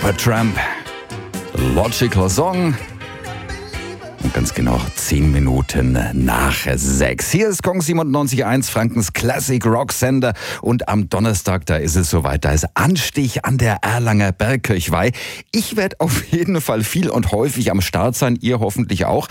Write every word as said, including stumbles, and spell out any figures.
Supertramp, Logical Song. Und ganz genau zehn Minuten nach sechs. Hier ist Kong siebenundneunzig Komma eins, Frankens Classic Rock Sender. Und am Donnerstag, da ist es soweit, da ist Anstich an der Erlanger Bergkirchweih. Ich werde auf jeden Fall viel und häufig am Start sein, ihr hoffentlich auch.